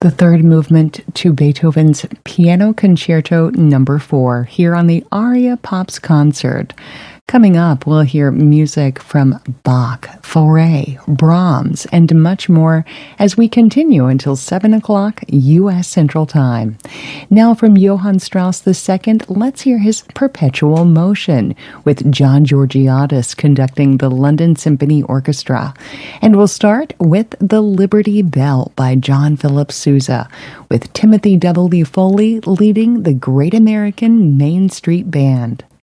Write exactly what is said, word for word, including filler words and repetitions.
the third movement to Beethoven's Piano Concerto Number four here on the Aria Pops Concert. Coming up, we'll hear music from Bach, Fauré, Brahms, and much more as we continue until seven o'clock U S Central Time. Now from Johann Strauss the Second, let's hear his Perpetual Motion with John Georgiadis conducting the London Symphony Orchestra. And we'll start with The Liberty Bell by John Philip Sousa, with Timothy W. Foley leading the Great American Main Street Band.